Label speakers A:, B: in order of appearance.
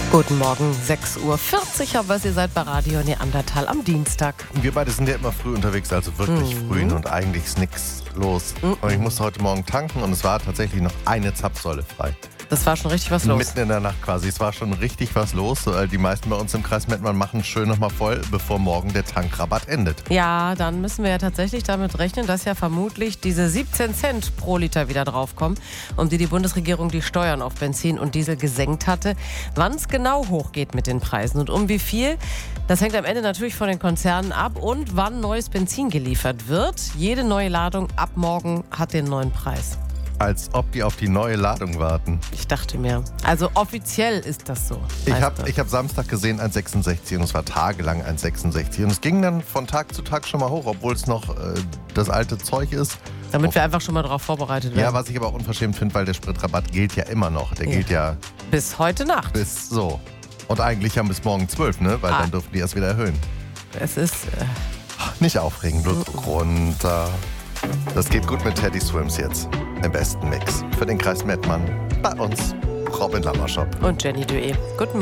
A: Guten Morgen, 6:40 Uhr, aber ihr seid bei Radio Neandertal am Dienstag.
B: Wir beide sind ja immer früh unterwegs, also wirklich früh und eigentlich ist nichts los. Und ich musste heute Morgen tanken und es war tatsächlich noch eine Zapfsäule frei.
A: Das war schon richtig was los.
B: Mitten in der Nacht quasi. Es war schon richtig was los. Die meisten bei uns im Kreis Mettmann machen schön nochmal voll, bevor morgen der Tankrabatt endet.
A: Ja, dann müssen wir ja tatsächlich damit rechnen, dass ja vermutlich diese 17 Cent pro Liter wieder draufkommen, um die Bundesregierung die Steuern auf Benzin und Diesel gesenkt hatte. Wann es genau hochgeht mit den Preisen und um wie viel, das hängt am Ende natürlich von den Konzernen ab und wann neues Benzin geliefert wird. Jede neue Ladung ab morgen hat den neuen Preis.
B: Als ob die auf die neue Ladung warten.
A: Ich dachte mir, also offiziell ist das so.
B: Ich hab Samstag gesehen 1,66 und es war tagelang 1,66 und es ging dann von Tag zu Tag schon mal hoch, obwohl es noch das alte Zeug ist.
A: Damit wir einfach schon mal darauf vorbereitet werden.
B: Ja, was ich aber auch unverschämt finde, weil der Spritrabatt gilt ja immer noch. Der gilt ja
A: bis heute Nacht.
B: Bis so. Und eigentlich ja bis morgen 12, ne? Weil dann dürfen die erst wieder erhöhen.
A: Es ist...
B: Nicht aufregen, bloß runter. Das geht gut mit Teddy Swims jetzt. Im besten Mix. Für den Kreis Mettmann. Bei uns. Robin Lammershop.
A: Und Jenny Dué. Guten Morgen.